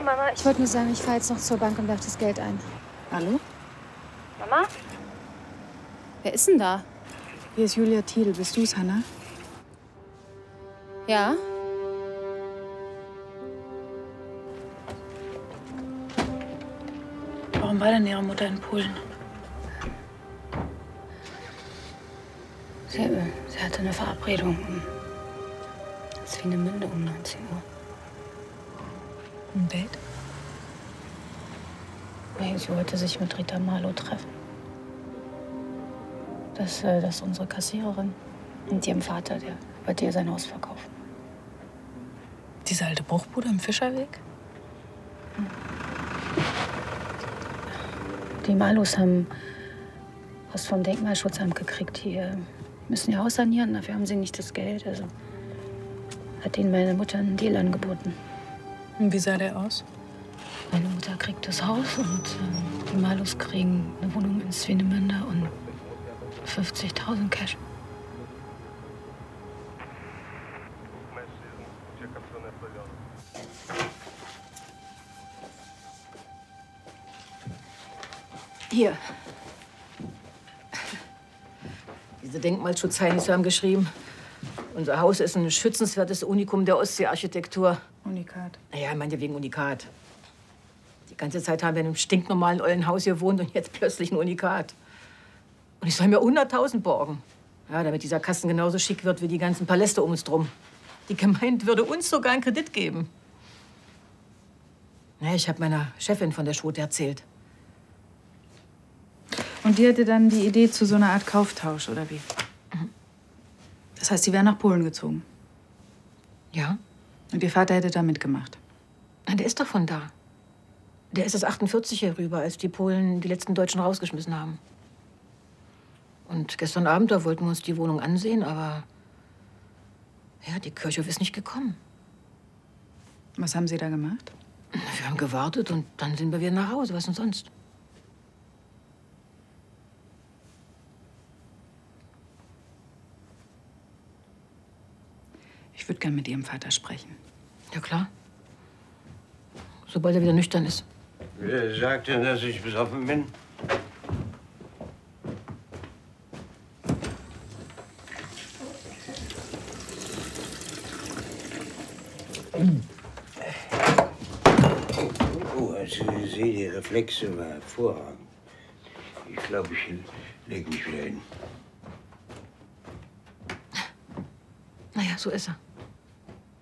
Mama. Ich wollte nur sagen, ich fahre jetzt noch zur Bank und werfe das Geld ein. Hallo? Mama? Wer ist denn da? Hier ist Julia Thiel. Bist du's, Hannah? Ja? Warum war denn Ihre Mutter in Polen? Sie hatte eine Verabredung in Swinemünde um 19 Uhr. Ein Date? Nee, sie wollte sich mit Rita Marlow treffen. Das ist unsere Kassiererin. Und ihrem Vater, der wollte ihr sein Haus verkaufen. Diese alte Bruchbude im Fischerweg? Die Marlows haben was vom Denkmalschutzamt gekriegt. Die müssen ihr Haus sanieren, dafür haben sie nicht das Geld. Also hat ihnen meine Mutter einen Deal angeboten. Und wie sah der aus? Meine Mutter kriegt das Haus und die Marlows kriegen eine Wohnung in Swinemünde und 50.000 Cash. Hier. Diese Denkmalschutzheinis haben geschrieben, unser Haus ist ein schützenswertes Unikum der Ostseearchitektur. Unikat. Naja, ich meine wegen Unikat. Die ganze Zeit haben wir in einem stinknormalen ollen Haus gewohnt und jetzt plötzlich ein Unikat. Und ich soll mir 100.000 borgen. Ja, damit dieser Kasten genauso schick wird wie die ganzen Paläste um uns drum. Die Gemeinde würde uns sogar einen Kredit geben. Ja, ich habe meiner Chefin von der Schrote erzählt. Und die hatte dann die Idee zu so einer Art Kauftausch, oder wie? Das heißt, sie wäre nach Polen gezogen. Ja? Und ihr Vater hätte da mitgemacht. Nein, der ist doch von da. Der ist erst 48 hier rüber, als die Polen die letzten Deutschen rausgeschmissen haben. Und gestern Abend, da wollten wir uns die Wohnung ansehen, aber ja, die Kirchhoff ist nicht gekommen. Was haben Sie da gemacht? Wir haben gewartet und dann sind wir wieder nach Hause. Was denn sonst? Ich würde gern mit Ihrem Vater sprechen. Ja, klar. Sobald er wieder nüchtern ist. Wer sagt denn, dass ich besoffen bin? Oh, also ich sehe, die Reflexe war hervorragend. Ich glaube, ich leg mich wieder hin. Naja, so ist er.